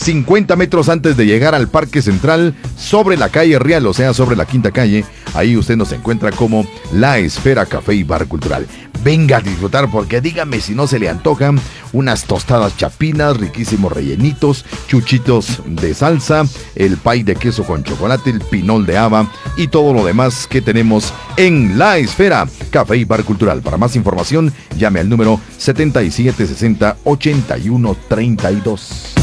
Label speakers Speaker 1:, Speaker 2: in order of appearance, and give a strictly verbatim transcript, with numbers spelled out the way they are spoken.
Speaker 1: cincuenta metros antes de llegar al Parque Central, sobre la calle Real, o sea, sobre la quinta calle. Ahí usted nos encuentra como La Esfera Café y Bar Cultural. Venga a disfrutar, porque dígame si no se le antojan unas tostadas chapinas, riquísimos rellenitos, chuchitos de salsa, el pay de queso con chocolate, el pinol de haba y todo lo demás que tenemos en La Esfera Café y Bar Cultural. Para más información, llame al número setenta y siete sesenta ochenta y uno treinta y dos.